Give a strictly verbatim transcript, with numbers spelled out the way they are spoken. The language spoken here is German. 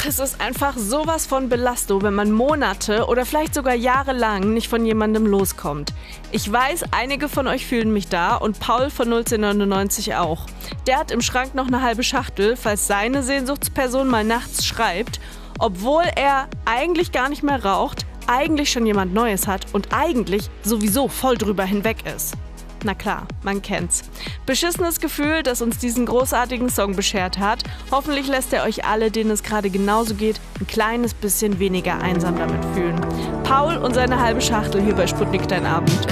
Ach, es ist einfach sowas von Belastung, wenn man Monate oder vielleicht sogar jahrelang nicht von jemandem loskommt. Ich weiß, einige von euch fühlen mich da und Paul von null zehn neunundneunzig auch. Der hat im Schrank noch eine halbe Schachtel, falls seine Sehnsuchtsperson mal nachts schreibt, obwohl er eigentlich gar nicht mehr raucht, eigentlich schon jemand Neues hat und eigentlich sowieso voll drüber hinweg ist. Na klar, man kennt's. Beschissenes Gefühl, das uns diesen großartigen Song beschert hat. Hoffentlich lässt er euch alle, denen es gerade genauso geht, ein kleines bisschen weniger einsam damit fühlen. Paul und seine halbe Schachtel hier bei Sputnik Dein Abend.